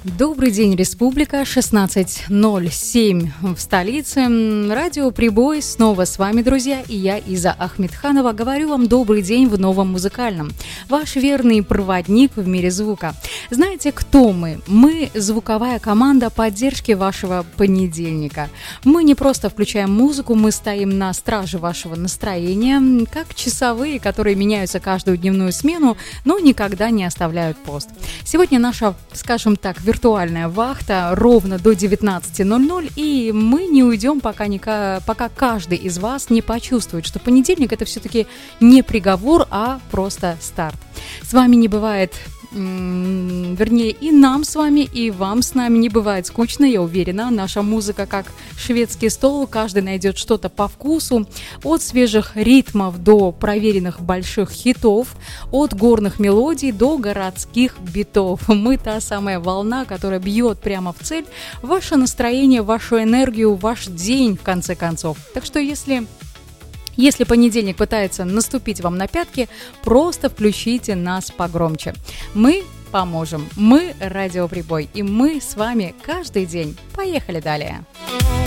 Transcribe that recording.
Добрый день, Республика, 16:07 в столице. Радио «Прибой» снова с вами, друзья, и я, Иза Ахмедханова, говорю вам добрый день в новом музыкальном. Ваш верный проводник в мире звука. Знаете, кто мы? Мы звуковая команда поддержки вашего понедельника. Мы не просто включаем музыку, мы стоим на страже вашего настроения, как часовые, которые меняются каждую дневную смену, но никогда не оставляют пост. Сегодня наша, скажем так, виртуальная вахта ровно до 19:00, и мы не уйдем, пока каждый из вас не почувствует, что понедельник — это все-таки не приговор, а просто старт. С вами не бывает... Вернее, и нам с вами, и вам с нами не бывает скучно, я уверена. Наша музыка как шведский стол, каждый найдет что-то по вкусу. От свежих ритмов до проверенных больших хитов, от горных мелодий до городских битов. Мы та самая волна, которая бьет прямо в цель, ваше настроение, вашу энергию, ваш день, в конце концов. Так что если понедельник пытается наступить вам на пятки, просто включите нас погромче. Мы поможем. Мы Радио Прибой, и мы с вами каждый день. Поехали далее.